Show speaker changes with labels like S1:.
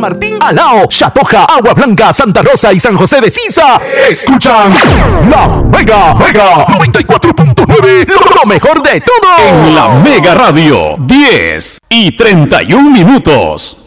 S1: Martín, Alao, Chatoja, Agua Blanca, Santa Rosa y San José de Sisa escuchan La Mega 94.9, lo mejor de todo.
S2: En La Mega Radio, 10:31.